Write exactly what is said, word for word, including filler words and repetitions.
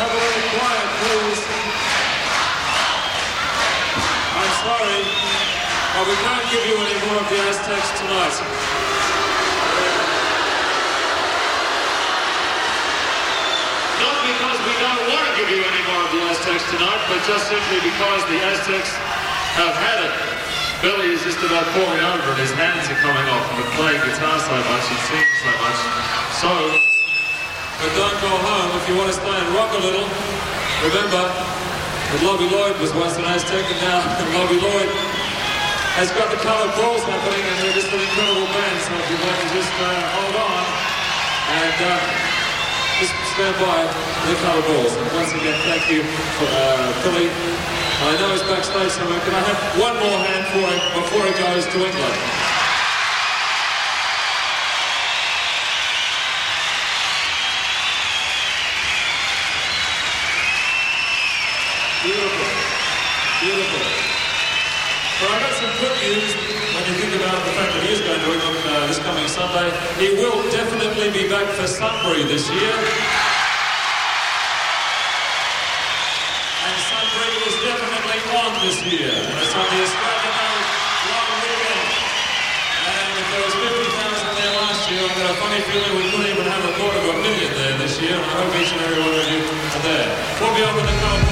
have a little quiet, please? I'm sorry, but we can't give you any more of the Aztecs tonight. Not because we don't want to give you any more of the Aztecs tonight, but just simply because the Aztecs have had it. Billy is just about falling over and his hands are coming off from playing guitar so much and singing so much. So, but don't go home if you want to stay and rock a little. Remember that Lobby Lloyd was once an Aztec and now Lobby Lloyd has got the coloured balls happening and they're just an incredible band. So if you want to just uh, hold on and uh, just stand by the coloured balls. And once again, thank you for uh, Billy. I know he's backstage somewhere. Can I have one more hand for him before he goes to England? Beautiful. Beautiful. Well, I got some good news when you think about the fact that he is going to England uh, this coming Sunday. He will definitely be back for Sunbury this year. Is definitely on this year. It's on the Australian long weekend. And if there was fifty thousand there last year, I've got a funny feeling we couldn't even have a quarter of a million there this year. And I hope each and every one of you are there. We'll be up in the